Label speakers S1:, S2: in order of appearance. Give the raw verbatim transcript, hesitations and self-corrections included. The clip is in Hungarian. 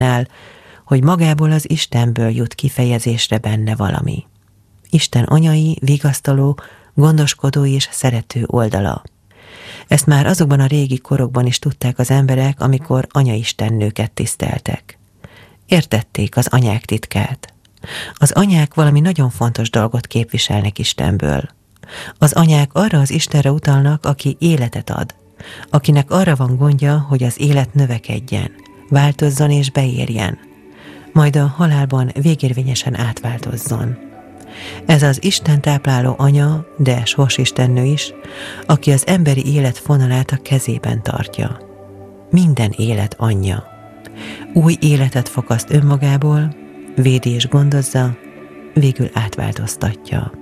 S1: hogy magából az Istenből jut kifejezésre benne valami. Isten anyai, vigasztaló, gondoskodó és szerető oldala. Ezt már azokban a régi korokban is tudták az emberek, amikor anyaistennőket tiszteltek. Értették az anyák titkát. Az anyák valami nagyon fontos dolgot képviselnek Istenből. Az anyák arra az Istenre utalnak, aki életet ad, akinek arra van gondja, hogy az élet növekedjen, változzon és beérjen, majd a halálban végérvényesen átváltozzon. Ez az Isten tápláló anya, de sorsistennő is, aki az emberi élet fonalát a kezében tartja. Minden élet anyja. Új életet fakaszt önmagából, védi és gondozza, végül átváltoztatja.